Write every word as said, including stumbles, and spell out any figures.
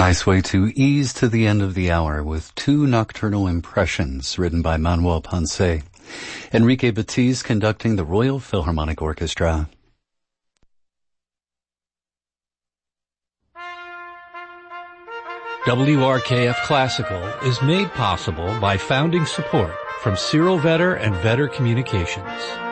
nice way to ease to the end of the hour with two nocturnal impressions written by Manuel Ponce. Enrique Batiz conducting the Royal Philharmonic Orchestra. W R K F Classical is made possible by founding support from Cyril Vetter and Vetter Communications.